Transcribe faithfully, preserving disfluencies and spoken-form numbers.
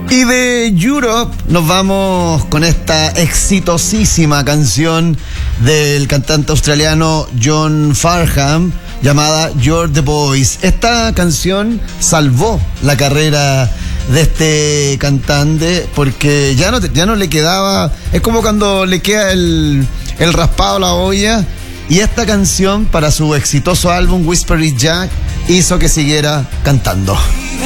Y de Europe nos vamos con esta exitosísima canción del cantante australiano John Farnham llamada You're the Voice. Esta canción salvó la carrera de este cantante porque ya no, ya no le quedaba, es como cuando le queda el, el raspado a la olla, y esta canción para su exitoso álbum Whisper It Jack hizo que siguiera cantando.